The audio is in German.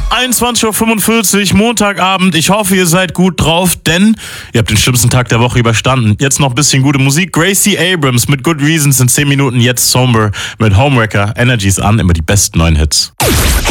21:45 Uhr, Montagabend. Ich hoffe, ihr seid gut drauf, denn ihr habt den schlimmsten Tag der Woche überstanden. Jetzt noch ein bisschen gute Musik. Gracie Abrams mit Good Reasons in 10 Minuten. Jetzt Somber mit Homewrecker. Energies an, immer die besten neuen Hits.